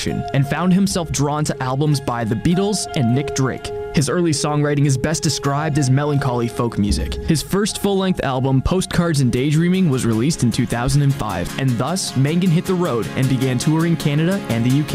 inspiration and found himself drawn to albums by The Beatles and Nick Drake. His early songwriting is best described as melancholy folk music. His first full-length album, Postcards and Daydreaming, was released in 2005, and thus Mangan hit the road and began touring Canada and the UK.